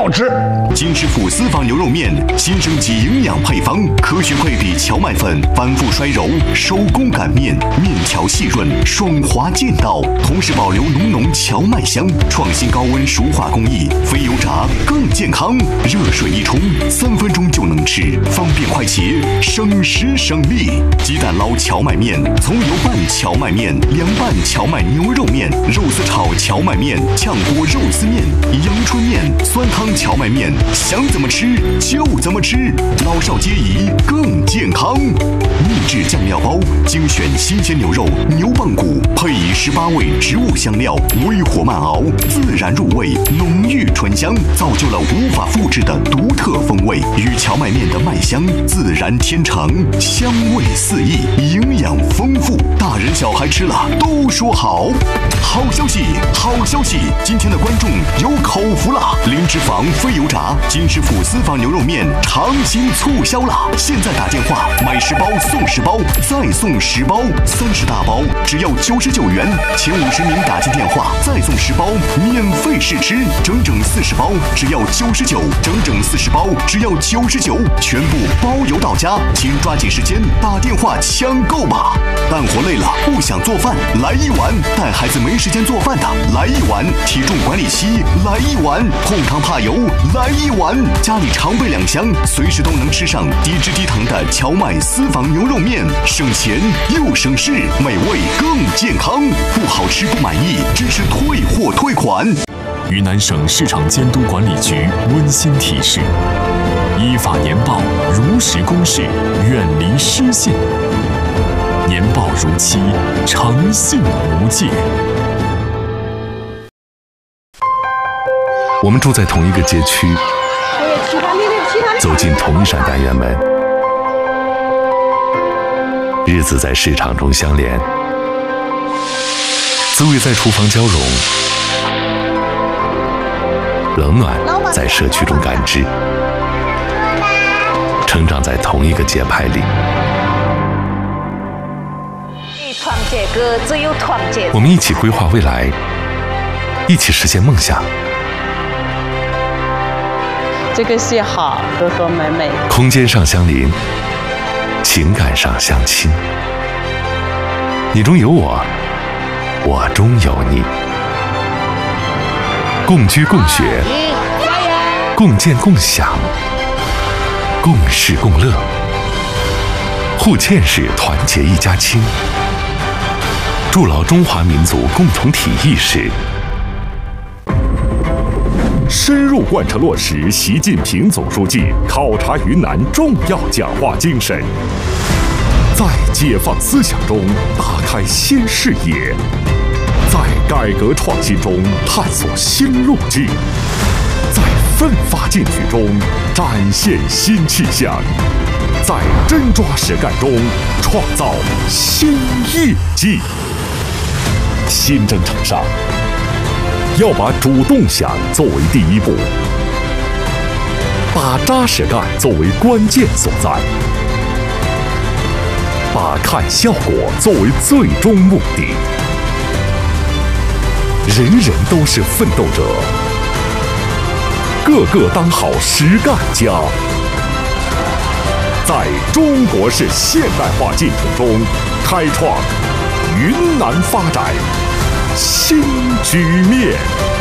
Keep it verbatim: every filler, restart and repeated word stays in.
好吃。 金师傅私房牛肉面新升级营养配方，科学配比荞麦粉，反复摔揉，手工擀面，面条细润，爽滑劲道，同时保留浓浓荞麦香。创新高温熟化工艺，非油炸更健康。热水一冲，三分钟就能吃，方便快捷，省时省力。鸡蛋捞荞麦面，葱油拌荞麦面，凉拌荞麦牛肉面，肉丝炒荞麦面，炝锅肉丝面，阳春面，酸汤荞麦面，想怎么吃就怎么吃，老少皆宜，更健康。秘制酱料包，精选新鲜牛肉、牛棒骨，配以十八味植物香料，微火慢熬，自然入味，浓郁醇香，造就了无法复制的独特风味，与荞麦面的麦香自然天成，香味四溢，营养丰富，大人小孩吃了都说好。好消息，好消息！今天的观众有口福了，零脂肪、非油炸，金师傅私房牛肉面长期促销了！现在打电话买十包送十包，再送十包，三十大包只要九十九元，前五十名打进电话再送十包，免费试吃，整整四十包只要九十九，整整四十包只要九十九，全部包邮到家，请抓紧时间打电话抢购吧！干活累了不想做饭，来一碗；带孩子没时间做饭的，来一碗；体重管理期，来一碗；控糖怕油，来一碗；家里常备两箱，随时都能吃上低脂低糖的荞麦私房牛肉面，省钱又省事，美味更健康。不好吃不满意，支持退货退款。 云南省市场监督管理局温馨提示：依法年报，如实公示，远离失信。年报如期，诚信无界。 我们住在同一个街区，走进同一扇单元门，日子在市场中相连，滋味在厨房交融，冷暖在社区中感知，成长在同一个节拍里。 团结哥，只有团结。 我们一起规划未来，一起实现梦想。 这个戏好，和和美美。 空间上相邻，情感上相亲。你中有我，我中有你。共居共学，共建共享，共事共乐。互嵌式团结一家亲，筑牢中华民族共同体意识。 深入贯彻落实习近平总书记考察云南重要讲话精神，在解放思想中打开新视野，在改革创新中探索新路径，在奋发进取中展现新气象，在真抓实干中创造新业绩。新征程上，要把主动想作为第一步，把扎实干作为关键所在，把看效果作为最终目的。人人都是奋斗者，个个当好实干家。在中国式现代化进程中，开创云南发展新局面。